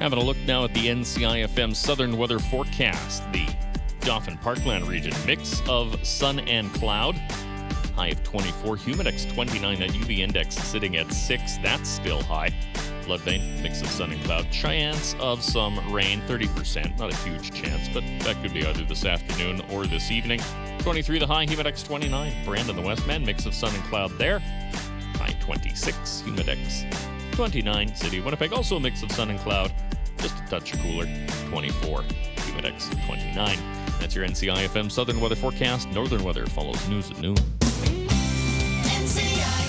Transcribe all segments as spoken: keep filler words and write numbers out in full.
Having a look now at the N C I F M Southern Weather Forecast. The Dauphin Parkland region, mix of sun and cloud. High of twenty-four, Humidex twenty-nine, that U V index sitting at six. That's still high. Floodplain, mix of sun and cloud. Chance of some rain, thirty percent. Not a huge chance, but that could be either this afternoon or this evening. twenty-three the high, Humidex twenty-nine. Brandon, the Westman, mix of sun and cloud there. High twenty-six, Humidex twenty-nine. City of Winnipeg, also a mix of sun and cloud. Just a touch cooler, twenty-four. Humidex twenty-nine. That's your N C I F M Southern Weather Forecast. Northern weather follows news at noon. N C I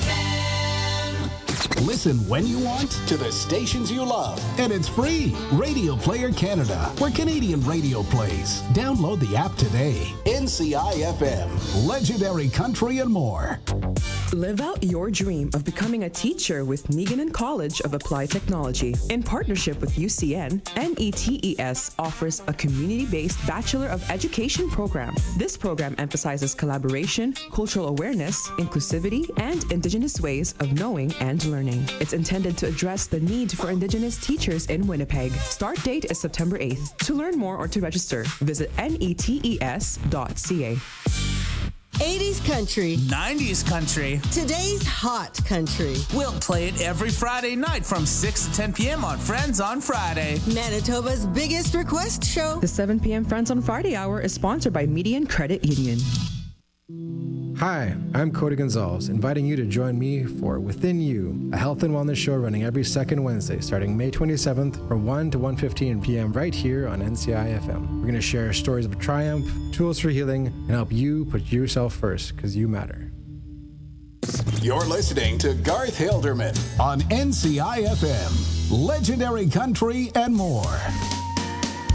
F M. Listen when you want to the stations you love. And it's free. Radio Player Canada, where Canadian radio plays. Download the app today. N C I F M. Legendary country and more. Live out your dream of becoming a teacher with Meganon College of Applied Technology. In partnership with U C N, N E T E S offers a community-based Bachelor of Education program. This program emphasizes collaboration, cultural awareness, inclusivity, and Indigenous ways of knowing and learning. It's intended to address the need for Indigenous teachers in Winnipeg. Start date is September eighth. To learn more or to register, visit N E T E S dot C A. eighties country, nineties country, today's hot country. We'll play it every Friday night from six to ten p.m. on Friends on Friday. Manitoba's biggest request show. The seven p.m. Friends on Friday hour is sponsored by Median Credit Union. Hi, I'm Cody Gonzalez, inviting you to join me for Within You, a health and wellness show running every second Wednesday starting May twenty-seventh from one to one fifteen p.m. right here on N C I F M. We're going to share stories of triumph, tools for healing, and help you put yourself first, because you matter. You're listening to Garth Hilderman on N C I F M. Legendary country and more.